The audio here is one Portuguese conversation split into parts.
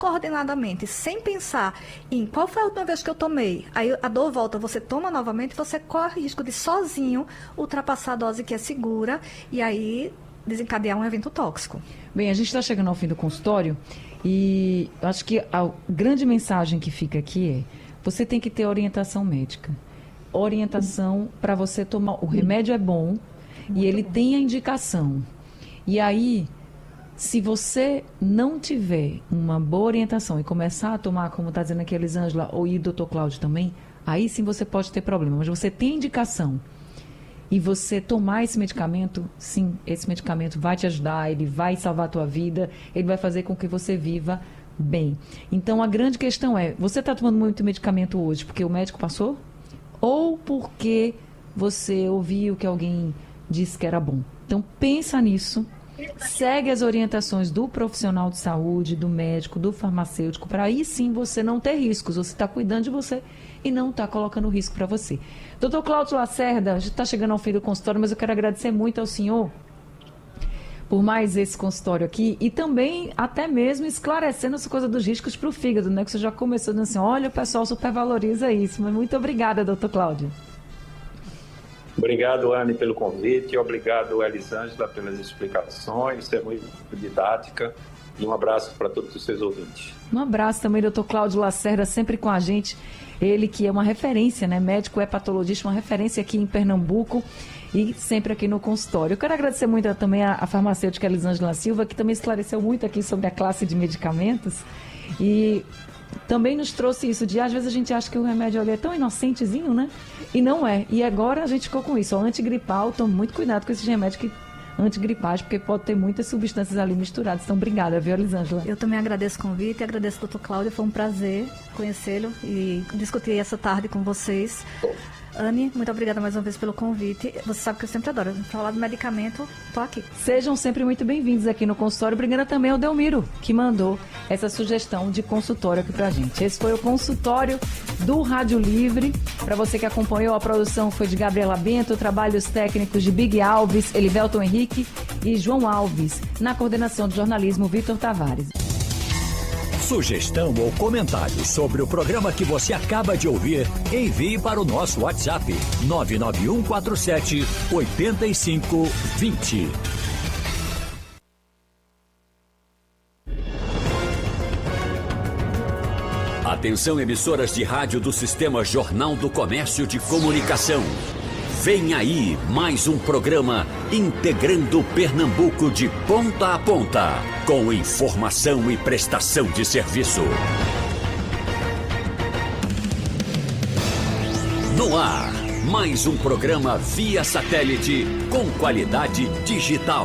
coordenadamente, sem pensar em qual foi a última vez que eu tomei, aí a dor volta, você toma novamente, você corre o risco de sozinho ultrapassar a dose que é segura e aí desencadear um evento tóxico. Bem, a gente está chegando ao fim do consultório e acho que a grande mensagem que fica aqui é: você tem que ter orientação médica. Orientação para você tomar. O remédio é bom e ele tem a indicação. E aí, se você não tiver uma boa orientação e começar a tomar, como está dizendo aqui a Elisângela, ou o Dr. Cláudio também, aí sim você pode ter problema. Mas você tem indicação e você tomar esse medicamento, sim, esse medicamento vai te ajudar, ele vai salvar a tua vida, ele vai fazer com que você viva bem. Então, a grande questão é, você está tomando muito medicamento hoje porque o médico passou? Ou porque você ouviu que alguém disse que era bom? Então, pensa nisso. Segue as orientações do profissional de saúde, do médico, do farmacêutico, para aí sim você não ter riscos. Você está cuidando de você e não está colocando risco para você. Doutor Cláudio Lacerda, a gente está chegando ao fim do consultório, mas eu quero agradecer muito ao senhor por mais esse consultório aqui e também até mesmo esclarecendo essa coisa dos riscos para o fígado, né? Que você já começou dizendo assim, olha, o pessoal supervaloriza isso. Mas muito obrigada, doutor Cláudio. Obrigado, Anne, pelo convite. Obrigado, Elisângela, pelas explicações. Isso é muito didática. E um abraço para todos os seus ouvintes. Um abraço também, doutor Cláudio Lacerda, sempre com a gente. Ele que é uma referência, né? Médico hepatologista, uma referência aqui em Pernambuco e sempre aqui no consultório. Eu quero agradecer muito também a farmacêutica Elisângela Silva, que também esclareceu muito aqui sobre a classe de medicamentos. E também nos trouxe isso de, às vezes a gente acha que o remédio ali é tão inocentezinho, né? E não é. E agora a gente ficou com isso. O antigripal, tome muito cuidado com esses remédios antigripais, porque pode ter muitas substâncias ali misturadas. Então, obrigada, viu, Elisângela? Eu também agradeço o convite e agradeço ao Dr. Cláudio. Foi um prazer conhecê-lo e discutir essa tarde com vocês. Anne, muito obrigada mais uma vez pelo convite. Você sabe que eu sempre adoro. Falar de medicamento, tô aqui. Sejam sempre muito bem-vindos aqui no consultório. Obrigada também ao Delmiro, que mandou essa sugestão de consultório aqui pra gente. Esse foi o consultório do Rádio Livre. Para você que acompanhou, a produção foi de Gabriela Bento, trabalhos técnicos de Big Alves, Elivelton Henrique e João Alves. Na coordenação de jornalismo, Vitor Tavares. Sugestão ou comentário sobre o programa que você acaba de ouvir, envie para o nosso WhatsApp 99147-8520. Atenção, emissoras de rádio do Sistema Jornal do Comércio de Comunicação. Vem aí mais um programa integrando Pernambuco de ponta a ponta, com informação e prestação de serviço. No ar, mais um programa via satélite com qualidade digital.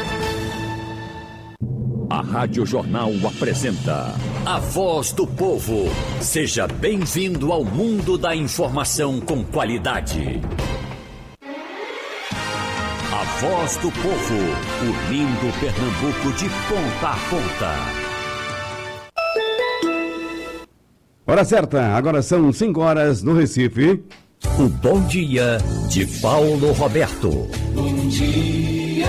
A Rádio Jornal apresenta A Voz do Povo. Seja bem-vindo ao mundo da informação com qualidade. A Voz do Povo, unindo Pernambuco de ponta a ponta. Hora certa, agora são 5 horas no Recife. O Bom Dia de Paulo Roberto. Bom dia.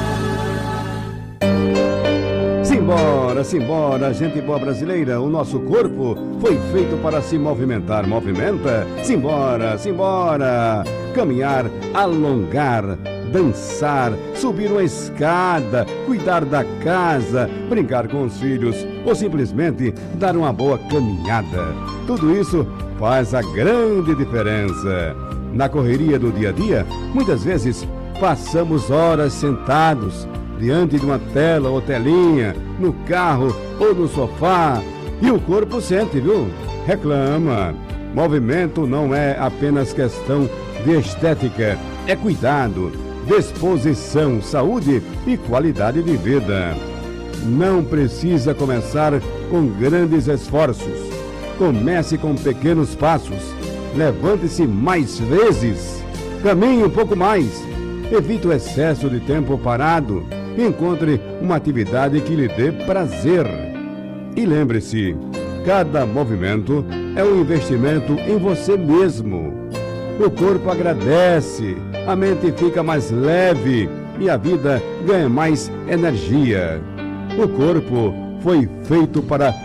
Simbora, simbora, gente boa brasileira. O nosso corpo foi feito para se movimentar. Movimenta? Simbora, simbora. Caminhar, alongar, dançar, subir uma escada, cuidar da casa, brincar com os filhos ou simplesmente dar uma boa caminhada. Tudo isso faz a grande diferença. Na correria do dia a dia, muitas vezes passamos horas sentados diante de uma tela ou telinha, no carro ou no sofá, e o corpo sente, viu? Reclama. Movimento não é apenas questão de estética, é cuidado, disposição, saúde e qualidade de vida. Não precisa começar com grandes esforços. Comece com pequenos passos. Levante-se mais vezes. Caminhe um pouco mais. Evite o excesso de tempo parado. Encontre uma atividade que lhe dê prazer. E lembre-se, cada movimento é um investimento em você mesmo. O corpo agradece, a mente fica mais leve e a vida ganha mais energia. O corpo foi feito para